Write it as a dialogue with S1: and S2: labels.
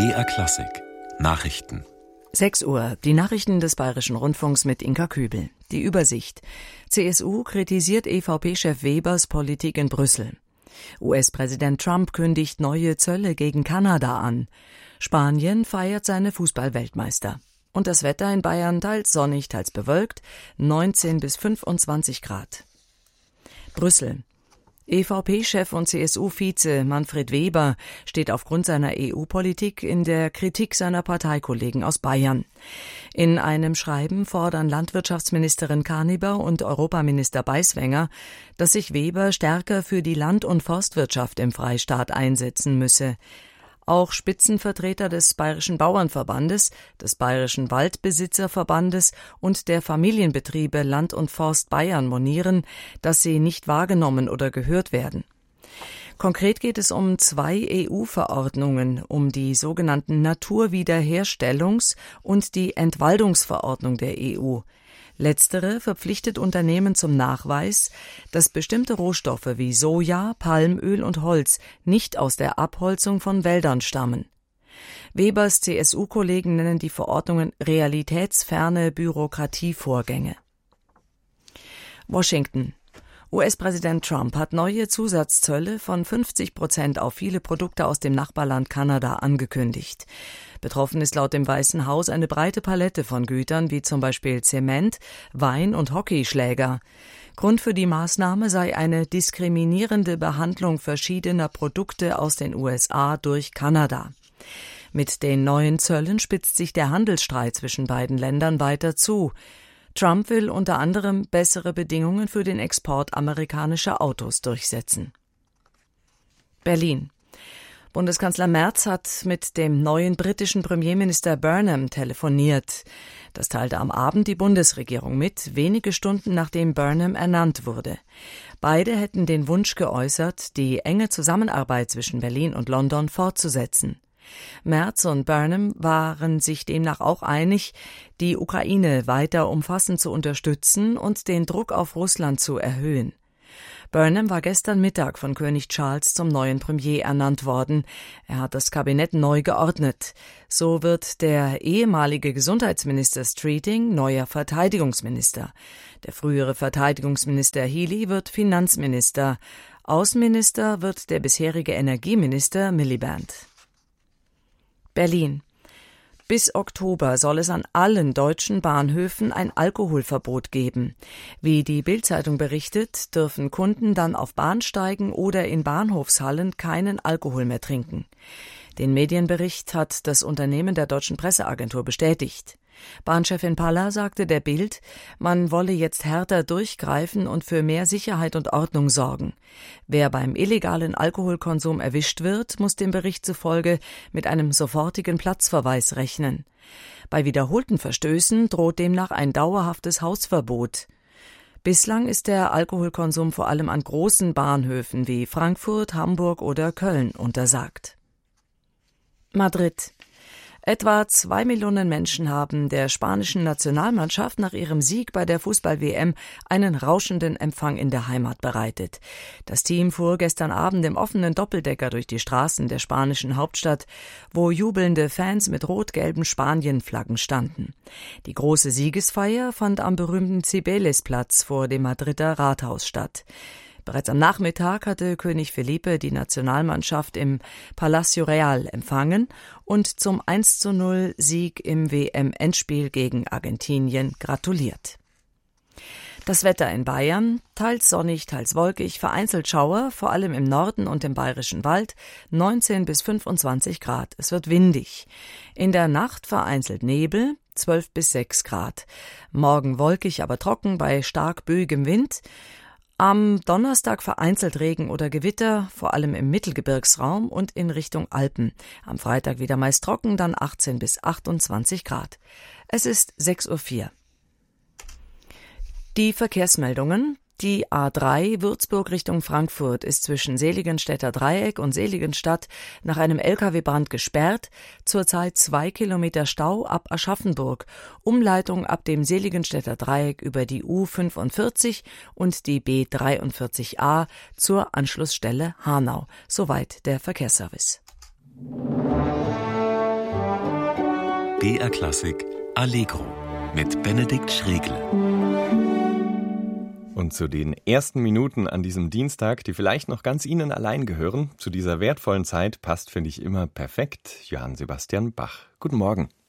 S1: BR Klassik Nachrichten.
S2: 6 Uhr, die Nachrichten des Bayerischen Rundfunks mit Inka Kübel. Die Übersicht. CSU kritisiert EVP-Chef Webers Politik in Brüssel. US-Präsident Trump kündigt neue Zölle gegen Kanada an. Spanien feiert seine Fußball-Weltmeister. Und das Wetter in Bayern teils sonnig, teils bewölkt, 19 bis 25 Grad. Brüssel. EVP-Chef und CSU-Vize Manfred Weber steht aufgrund seiner EU-Politik in der Kritik seiner Parteikollegen aus Bayern. In einem Schreiben fordern Landwirtschaftsministerin Karniber und Europaminister Beiswenger, dass sich Weber stärker für die Land- und Forstwirtschaft im Freistaat einsetzen müsse. Auch Spitzenvertreter des Bayerischen Bauernverbandes, des Bayerischen Waldbesitzerverbandes und der Familienbetriebe Land und Forst Bayern monieren, dass sie nicht wahrgenommen oder gehört werden. Konkret geht es um 2 EU-Verordnungen, um die sogenannten Naturwiederherstellungs- und die Entwaldungsverordnung der EU. Letztere verpflichtet Unternehmen zum Nachweis, dass bestimmte Rohstoffe wie Soja, Palmöl und Holz nicht aus der Abholzung von Wäldern stammen. Webers CSU-Kollegen nennen die Verordnungen realitätsferne Bürokratievorgänge. Washington. US-Präsident Trump hat neue Zusatzzölle von 50% auf viele Produkte aus dem Nachbarland Kanada angekündigt. Betroffen ist laut dem Weißen Haus eine breite Palette von Gütern wie zum Beispiel Zement, Wein und Hockeyschläger. Grund für die Maßnahme sei eine diskriminierende Behandlung verschiedener Produkte aus den USA durch Kanada. Mit den neuen Zöllen spitzt sich der Handelsstreit zwischen beiden Ländern weiter zu. Trump will unter anderem bessere Bedingungen für den Export amerikanischer Autos durchsetzen. Berlin. Bundeskanzler Merz hat mit dem neuen britischen Premierminister Burnham telefoniert. Das teilte am Abend die Bundesregierung mit, wenige Stunden nachdem Burnham ernannt wurde. Beide hätten den Wunsch geäußert, die enge Zusammenarbeit zwischen Berlin und London fortzusetzen. Merz und Burnham waren sich demnach auch einig, die Ukraine weiter umfassend zu unterstützen und den Druck auf Russland zu erhöhen. Burnham war gestern Mittag von König Charles zum neuen Premier ernannt worden. Er hat das Kabinett neu geordnet. So wird der ehemalige Gesundheitsminister Streeting neuer Verteidigungsminister. Der frühere Verteidigungsminister Healey wird Finanzminister. Außenminister wird der bisherige Energieminister Miliband. Berlin. Bis Oktober soll es an allen deutschen Bahnhöfen ein Alkoholverbot geben. Wie die Bild-Zeitung berichtet, dürfen Kunden dann auf Bahnsteigen oder in Bahnhofshallen keinen Alkohol mehr trinken. Den Medienbericht hat das Unternehmen der Deutschen Presseagentur bestätigt. Bahnchefin Paller sagte der Bild, man wolle jetzt härter durchgreifen und für mehr Sicherheit und Ordnung sorgen. Wer beim illegalen Alkoholkonsum erwischt wird, muss dem Bericht zufolge mit einem sofortigen Platzverweis rechnen. Bei wiederholten Verstößen droht demnach ein dauerhaftes Hausverbot. Bislang ist der Alkoholkonsum vor allem an großen Bahnhöfen wie Frankfurt, Hamburg oder Köln untersagt. Madrid. Etwa 2 Millionen Menschen haben der spanischen Nationalmannschaft nach ihrem Sieg bei der Fußball-WM einen rauschenden Empfang in der Heimat bereitet. Das Team fuhr gestern Abend im offenen Doppeldecker durch die Straßen der spanischen Hauptstadt, wo jubelnde Fans mit rot-gelben Spanien-Flaggen standen. Die große Siegesfeier fand am berühmten Cibeles-Platz vor dem Madrider Rathaus statt. Bereits am Nachmittag hatte König Felipe die Nationalmannschaft im Palacio Real empfangen und zum 1:0 Sieg im WM-Endspiel gegen Argentinien gratuliert. Das Wetter in Bayern, teils sonnig, teils wolkig, vereinzelt Schauer, vor allem im Norden und im Bayerischen Wald, 19 bis 25 Grad. Es wird windig. In der Nacht vereinzelt Nebel, 12 bis 6 Grad. Morgen wolkig, aber trocken bei stark böigem Wind. Am Donnerstag vereinzelt Regen oder Gewitter, vor allem im Mittelgebirgsraum und in Richtung Alpen. Am Freitag wieder meist trocken, dann 18 bis 28 Grad. Es ist 6:04 Uhr. Die Verkehrsmeldungen. Die A3 Würzburg Richtung Frankfurt ist zwischen Seligenstädter Dreieck und Seligenstadt nach einem Lkw-Brand gesperrt. Zurzeit 2 Kilometer Stau ab Aschaffenburg. Umleitung ab dem Seligenstädter Dreieck über die U45 und die B43a zur Anschlussstelle Hanau. Soweit der Verkehrsservice.
S1: BR Klassik Allegro mit Benedikt Schregle.
S3: Und zu den ersten Minuten an diesem Dienstag, die vielleicht noch ganz Ihnen allein gehören, zu dieser wertvollen Zeit passt, finde ich, immer perfekt Johann Sebastian Bach. Guten Morgen.